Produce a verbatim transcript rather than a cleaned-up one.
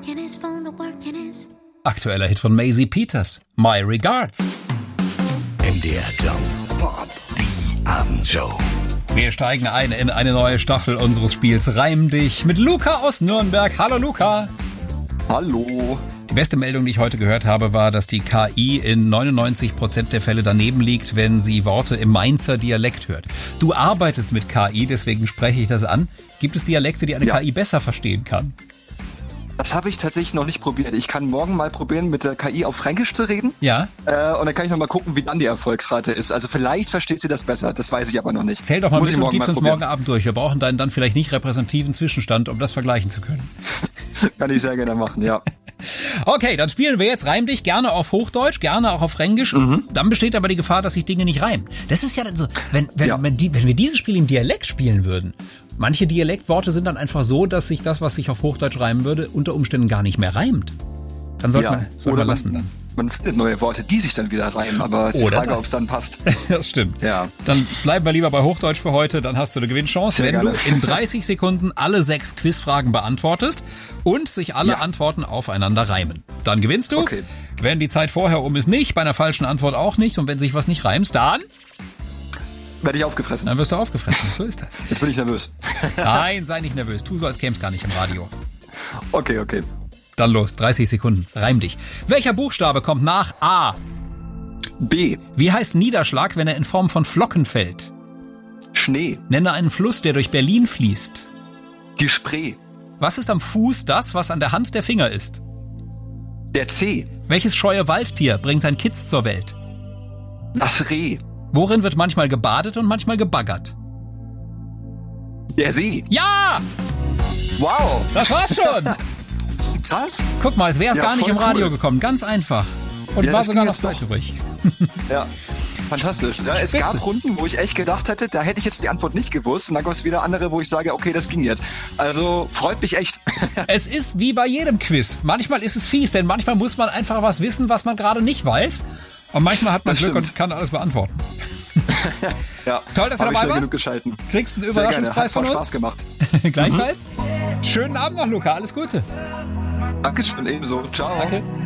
Aktueller Hit von Maisie Peters. My Regards. M D R Jump Pop, die Abendshow. Wir steigen ein in eine neue Staffel unseres Spiels Reim dich mit Luca aus Nürnberg. Hallo Luca. Hallo. Die beste Meldung, die ich heute gehört habe, war, dass die K I in neunundneunzig Prozent der Fälle daneben liegt, wenn sie Worte im Mainzer Dialekt hört. Du arbeitest mit K I, deswegen spreche ich das an. Gibt es Dialekte, die eine ja. K I besser verstehen kann? Das habe ich tatsächlich noch nicht probiert. Ich kann morgen mal probieren, mit der K I auf Fränkisch zu reden. Ja. Äh, und dann kann ich noch mal gucken, wie dann die Erfolgsrate ist. Also vielleicht versteht sie das besser. Das weiß ich aber noch nicht. Zähl doch mal Muss mit und gib uns morgen Abend durch. Wir brauchen deinen dann vielleicht nicht repräsentativen Zwischenstand, um das vergleichen zu können. Kann ich sehr gerne machen, ja. Okay, dann spielen wir jetzt Reim dich, gerne auf Hochdeutsch, gerne auch auf Fränkisch. Mhm. Dann besteht aber die Gefahr, dass sich Dinge nicht reimen. Das ist ja dann so, wenn, wenn, ja. wenn, die, wenn wir dieses Spiel im Dialekt spielen würden, manche Dialektworte sind dann einfach so, dass sich das, was sich auf Hochdeutsch reimen würde, unter Umständen gar nicht mehr reimt. Dann sollte ja. man, sollte man lassen dann. Man findet neue Worte, die sich dann wieder reimen, aber es ist die Frage, ob es dann passt. Das stimmt. Ja. Dann bleiben wir lieber bei Hochdeutsch für heute, dann hast du eine Gewinnchance, Sehr wenn gerne. du in dreißig Sekunden alle sechs Quizfragen beantwortest und sich alle ja. Antworten aufeinander reimen. Dann gewinnst du. Okay. Wenn die Zeit vorher um ist, nicht, bei einer falschen Antwort auch nicht und wenn sich was nicht reimt, dann... Werde ich aufgefressen. Dann wirst du aufgefressen, so ist das. Jetzt bin ich nervös. Nein, sei nicht nervös, tu so, als käme es gar nicht im Radio. Okay, okay. Dann los, dreißig Sekunden, reim dich. Welcher Buchstabe kommt nach A? B. Wie heißt Niederschlag, wenn er in Form von Flocken fällt? Schnee. Nenne einen Fluss, der durch Berlin fließt. Die Spree. Was ist am Fuß das, was an der Hand der Finger ist? Der Zeh. Welches scheue Waldtier bringt ein Kitz zur Welt? Das Reh. Worin wird manchmal gebadet und manchmal gebaggert? Der See. Ja! Wow. Das war's schon. Krass. Guck mal, es wäre es ja, gar nicht im Radio cool. gekommen. Ganz einfach. Und ja, war sogar noch Zeit übrig. Ja, fantastisch. Ja, es gab Runden, wo ich echt gedacht hätte, da hätte ich jetzt die Antwort nicht gewusst. Und dann gab es wieder andere, wo ich sage, okay, das ging jetzt. Also freut mich echt. Es ist wie bei jedem Quiz. Manchmal ist es fies, denn manchmal muss man einfach was wissen, was man gerade nicht weiß. Und manchmal hat man das Glück stimmt. und kann alles beantworten. Ja, toll, dass du dabei warst. Geschalten. Kriegst einen Überraschungspreis von uns. Spaß gemacht. Gleichfalls. Mhm. Schönen Abend noch, Luca. Alles Gute. Dankeschön, ebenso. Ciao. Danke.